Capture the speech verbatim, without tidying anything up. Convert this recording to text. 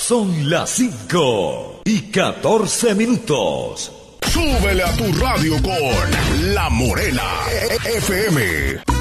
Son las cinco y catorce minutos. Súbele a tu radio con La Morena F M.